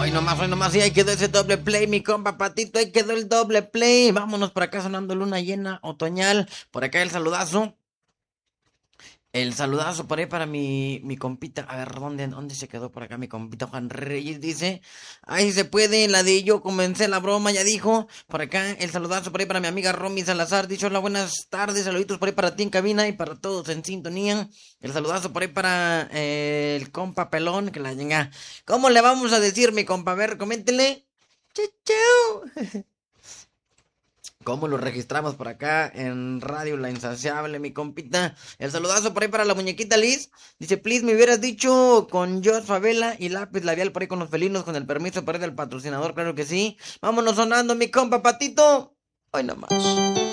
Hoy nomás, y ahí quedó ese doble play, mi compa Patito, ahí quedó el doble play. Vámonos por acá sonando luna llena, otoñal. Por acá el saludazo. El saludazo por ahí para mi compita. A ver, ¿dónde se quedó por acá mi compita Juan Reyes? Dice, ahí se puede, la de yo comencé la broma, ya dijo. Por acá el saludazo por ahí para mi amiga Romy Salazar. Dicho, hola, buenas tardes, saluditos por ahí para ti en cabina y para todos en sintonía. El saludazo por ahí para el compa Pelón, que la llega. ¿Cómo le vamos a decir, mi compa? A ver, coméntele. Chau, chau. ¿Cómo lo registramos por acá en Radio La Insaciable, mi compita? El saludazo por ahí para la muñequita Liz. Dice, please, me hubieras dicho con Josh Favela y lápiz labial por ahí con los felinos, con el permiso por ahí del patrocinador, claro que sí. Vámonos sonando, mi compa Patito. Hoy nomás.